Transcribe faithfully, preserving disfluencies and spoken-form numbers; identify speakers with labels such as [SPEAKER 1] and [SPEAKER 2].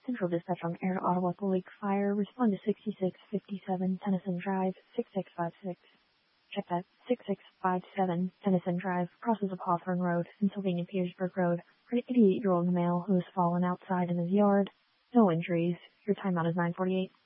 [SPEAKER 1] Central Dispatch on air to Ottawa Lake Fire. Respond to sixty-six fifty-seven Tennyson Drive, six six five six. Check that, six six five seven Tennyson Drive, crosses of Hawthorne Road, Pennsylvania Petersburg Road, for an eighty-eight-year-old male who has fallen outside in his yard. No injuries. Your timeout is nine forty-eight.